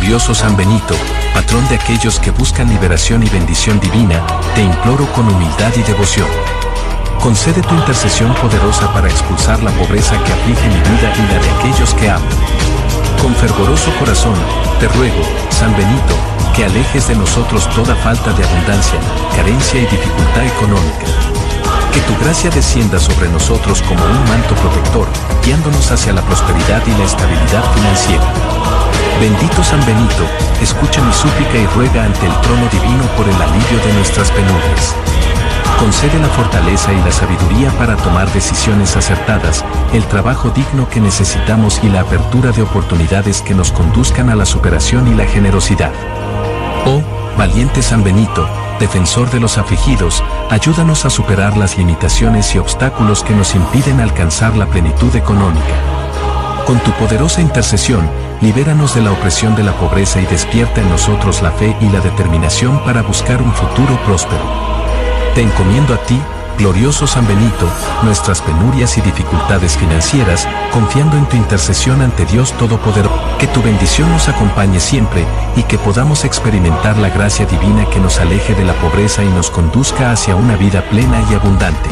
glorioso San Benito, patrón de aquellos que buscan liberación y bendición divina, te imploro con humildad y devoción. Concede tu intercesión poderosa para expulsar la pobreza que aflige mi vida y la de aquellos que amo. Con fervoroso corazón, te ruego, San Benito, que alejes de nosotros toda falta de abundancia, carencia y dificultad económica. Que tu gracia descienda sobre nosotros como un manto protector, guiándonos hacia la prosperidad y la estabilidad financiera. Bendito San Benito, escucha mi súplica y ruega ante el trono divino por el alivio de nuestras penurias. Concede la fortaleza y la sabiduría para tomar decisiones acertadas, el trabajo digno que necesitamos y la apertura de oportunidades que nos conduzcan a la superación y la generosidad. Oh, valiente San Benito, defensor de los afligidos, ayúdanos a superar las limitaciones y obstáculos que nos impiden alcanzar la plenitud económica. Con tu poderosa intercesión, libéranos de la opresión de la pobreza y despierta en nosotros la fe y la determinación para buscar un futuro próspero. Te encomiendo a ti, glorioso San Benito, nuestras penurias y dificultades financieras, confiando en tu intercesión ante Dios Todopoderoso. Que tu bendición nos acompañe siempre y que podamos experimentar la gracia divina que nos aleje de la pobreza y nos conduzca hacia una vida plena y abundante.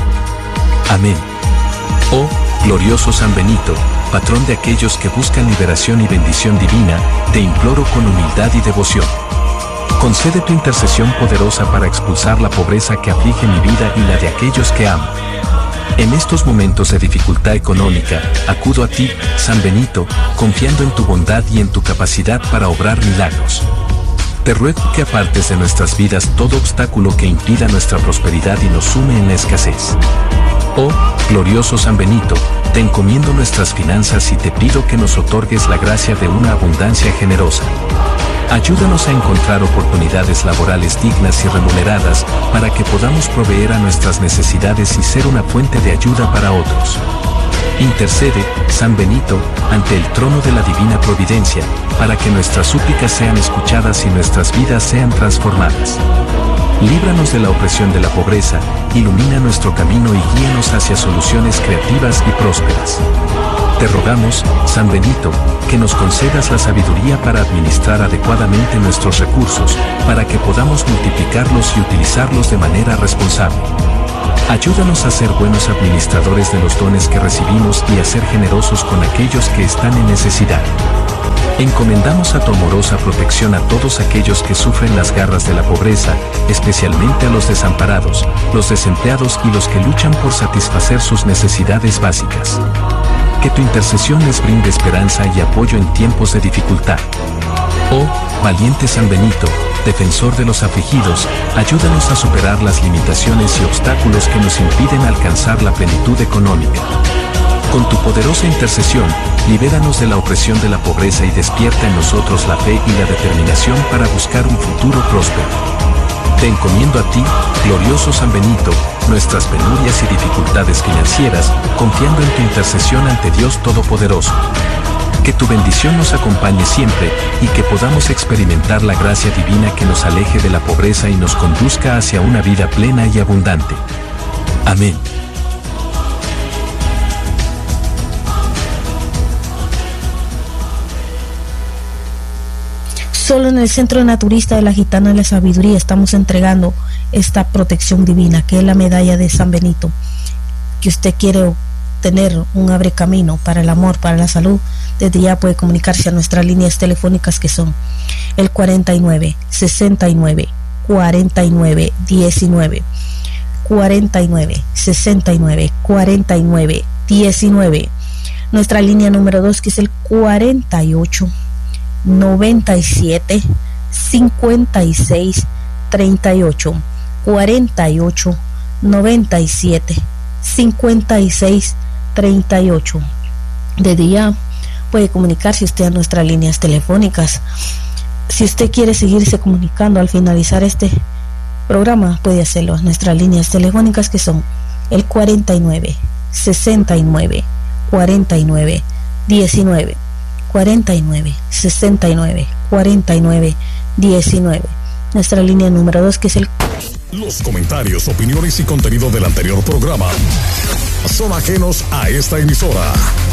Amén. Oh, glorioso San Benito, patrón de aquellos que buscan liberación y bendición divina, te imploro con humildad y devoción. Concede tu intercesión poderosa para expulsar la pobreza que aflige mi vida y la de aquellos que amo. En estos momentos de dificultad económica, acudo a ti, San Benito, confiando en tu bondad y en tu capacidad para obrar milagros. Te ruego que apartes de nuestras vidas todo obstáculo que impida nuestra prosperidad y nos sume en la escasez. Oh, glorioso San Benito, te encomiendo nuestras finanzas y te pido que nos otorgues la gracia de una abundancia generosa. Ayúdanos a encontrar oportunidades laborales dignas y remuneradas para que podamos proveer a nuestras necesidades y ser una fuente de ayuda para otros. Intercede, San Benito, ante el trono de la divina providencia, para que nuestras súplicas sean escuchadas y nuestras vidas sean transformadas. Líbranos de la opresión de la pobreza, ilumina nuestro camino y guíanos hacia soluciones creativas y prósperas. Te rogamos, San Benito, que nos concedas la sabiduría para administrar adecuadamente nuestros recursos, para que podamos multiplicarlos y utilizarlos de manera responsable. Ayúdanos a ser buenos administradores de los dones que recibimos y a ser generosos con aquellos que están en necesidad. Encomendamos a tu amorosa protección a todos aquellos que sufren las garras de la pobreza, especialmente a los desamparados, los desempleados y los que luchan por satisfacer sus necesidades básicas. Que tu intercesión les brinde esperanza y apoyo en tiempos de dificultad. Oh, valiente San Benito, defensor de los afligidos, ayúdanos a superar las limitaciones y obstáculos que nos impiden alcanzar la plenitud económica. Con tu poderosa intercesión, libéranos de la opresión de la pobreza y despierta en nosotros la fe y la determinación para buscar un futuro próspero. Te encomiendo a ti, glorioso San Benito, nuestras penurias y dificultades financieras, confiando en tu intercesión ante Dios Todopoderoso. Que tu bendición nos acompañe siempre y que podamos experimentar la gracia divina que nos aleje de la pobreza y nos conduzca hacia una vida plena y abundante. Amén. Solo en el Centro Naturista de la Gitana de la Sabiduría estamos entregando esta protección divina, que es la medalla de San Benito. Que usted quiere obtener un abre camino para el amor, para la salud, desde ya puede comunicarse a nuestras líneas telefónicas, que son el 49 69 49 19, 49 69 49 19. Nuestra línea número 2, que es el 48 97 56 38, 48 97 56 38. Desde ya puede comunicarse usted a nuestras líneas telefónicas. Si usted quiere seguirse comunicando al finalizar este programa, puede hacerlo a nuestras líneas telefónicas, que son el 49 69 49 19, 49 69 49 19. Nuestra línea número 2, que es el... Los comentarios, opiniones y contenido del anterior programa son ajenos a esta emisora.